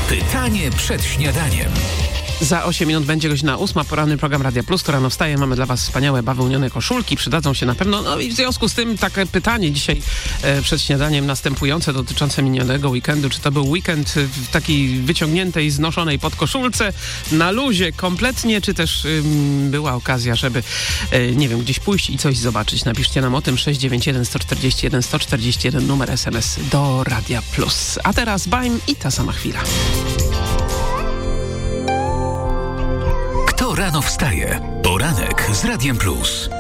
Pytanie przed śniadaniem. Za 8 minut będzie godzina 8. Poranny program Radia Plus. To rano wstaje. Mamy dla was wspaniałe bawełnione koszulki. Przydadzą się na pewno. No i w związku z tym takie pytanie dzisiaj przed śniadaniem następujące dotyczące minionego weekendu. Czy to był weekend w takiej wyciągniętej, znoszonej podkoszulce na luzie kompletnie, czy też była okazja, żeby nie wiem, gdzieś pójść i coś zobaczyć. Napiszcie nam o tym 691 141 141 numer SMS do Radia Plus. A teraz Baim i ta sama chwila. Kto rano wstaje? Poranek z Radiem Plus.